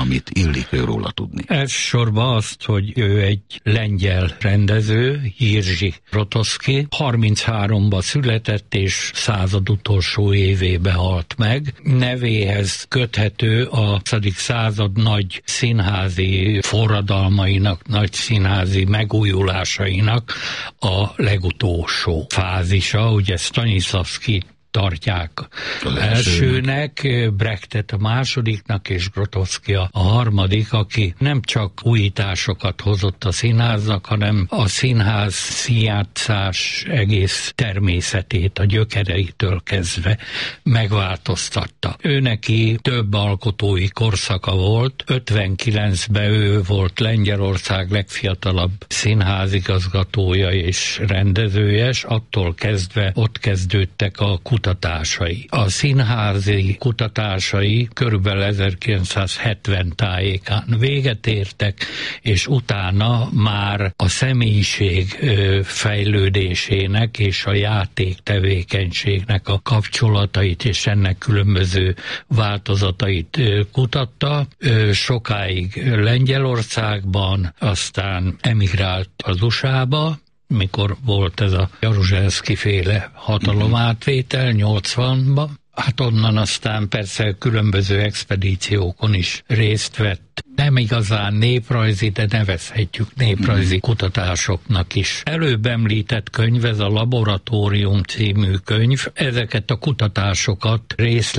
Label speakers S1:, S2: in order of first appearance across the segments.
S1: amit illik róla tudni?
S2: Elsősorban azt, hogy ő egy lengyel rendező, Jerzy Grotowski, 33-ban született és század utolsó évébe halt meg. Nevéhez köthető a 20. század nagy színházi forradalmainak, nagy színházi megújulásainak a legutolsó fázisa. Ugye Stanislavski tartják elsőnek, Brechtet a másodiknak, és Grotowski a harmadik, aki nem csak újításokat hozott a színháznak, hanem a színház színjátszás egész természetét, a gyökereitől kezdve megváltoztatta. Őneki több alkotói korszaka volt. 59-ben ő volt Lengyelország legfiatalabb színházigazgatója és rendezője, és attól kezdve ott kezdődtek a kutatásai. A színházi kutatásai körülbelül 1970 tájékán véget értek, és utána már a személyiség fejlődésének és a játék tevékenységnek a kapcsolatait és ennek különböző változatait kutatta. Sokáig Lengyelországban, aztán emigrált az USA-ba, mikor volt ez a Jaruzelszky féle hatalomátvétel 80-ban. Hát onnan aztán persze különböző expedíciókon is részt vett. Nem igazán néprajzi, de nevezhetjük néprajzi kutatásoknak is. Előbb említett könyv, ez a Laboratórium című könyv. Ezeket a kutatásokat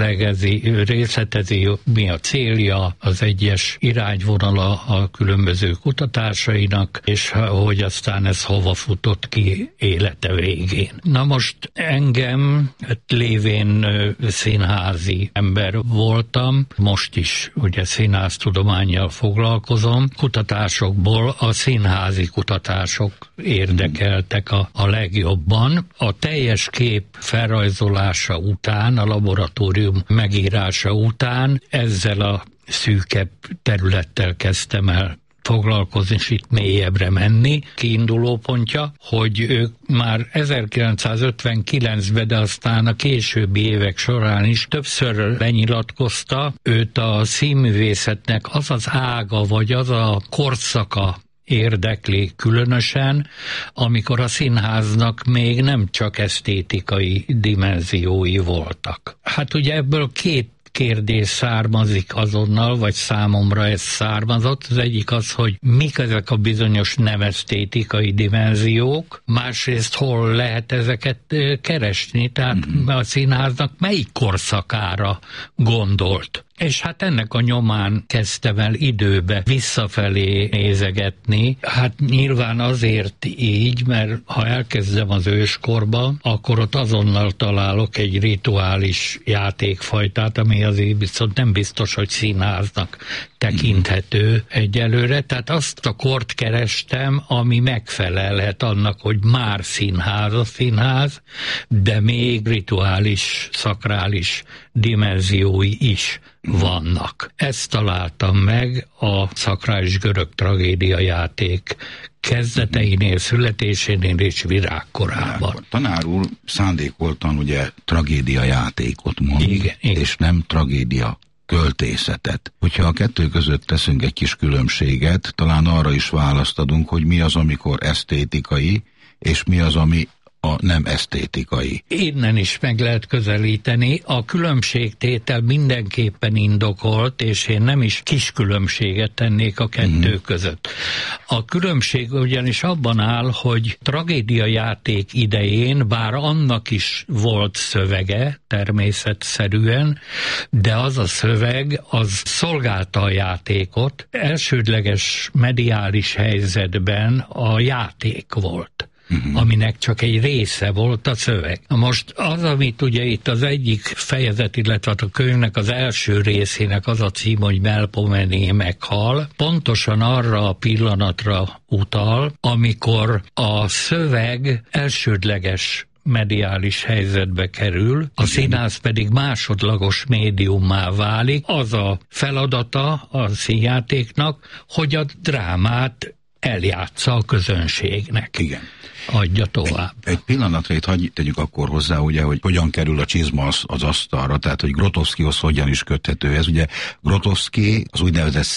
S2: részletezi, mi a célja, az egyes irányvonala a különböző kutatásainak, és hogy aztán ez hova futott ki élete végén. Na most engem, lévén színházi ember voltam, most is ugye színháztudománnyal foglalkozom, kutatásokból a színházi kutatások érdekeltek a legjobban. A teljes kép felrajzolása után, a laboratórium megírása után ezzel a szűkebb területtel kezdtem el foglalkozni, és itt mélyebbre menni. Kiinduló pontja, hogy ők már 1959-ben, de aztán a későbbi évek során is többször lenyilatkozta, őt a színművészetnek az az ága, vagy az a korszaka érdekli különösen, amikor a színháznak még nem csak esztétikai dimenziói voltak. Hát ugye ebből két kérdés származik azonnal, vagy számomra ez származott. Az egyik az, hogy mik ezek a bizonyos nem esztétikai dimenziók, másrészt hol lehet ezeket keresni, tehát a színháznak melyik korszakára gondolt. És hát ennek a nyomán kezdtem el időbe visszafelé nézegetni. Hát nyilván azért így, mert ha elkezdem az őskorba, akkor ott azonnal találok egy rituális játékfajtát, ami azért viszont nem biztos, hogy színháznak tekinthető egyelőre. Tehát azt a kort kerestem, ami megfelelhet annak, hogy már színház a színház, de még rituális, szakrális dimenziói is vannak. Ezt találtam meg a szakrális görög tragédiajáték kezdeteinél, születésénél és virágkorában.
S1: Tanár úr szándékoltan ugye tragédiajátékot mond, igen. És nem tragédia költészetet. Hogyha a kettő között teszünk egy kis különbséget, talán arra is választ adunk, hogy mi az, amikor esztétikai, és mi az, ami a nem esztétikai.
S2: Innen is meg lehet közelíteni. A különbségtétel mindenképpen indokolt, és én nem is kis különbséget tennék a kettő között. A különbség ugyanis abban áll, hogy tragédiajáték idején, bár annak is volt szövege, természetszerűen, de az a szöveg, az szolgálta a játékot. Elsődleges mediális helyzetben a játék volt, aminek csak egy része volt a szöveg. Most az, amit ugye itt az egyik fejezet, illetve a könyvnek az első részének az a cím, hogy Melpomene meghal, pontosan arra a pillanatra utal, amikor a szöveg elsődleges mediális helyzetbe kerül, a színház pedig másodlagos médiummá válik. Az a feladata a színjátéknak, hogy a drámát eljátsza a közönségnek.
S1: Igen.
S2: Adja tovább.
S1: Egy pillanatra itt hagyj tegyük akkor hozzá, ugye, hogy hogyan kerül a csizma az asztalra, tehát hogy Grotowskihoz hogyan is köthető ez. Ugye Grotowski az úgynevezett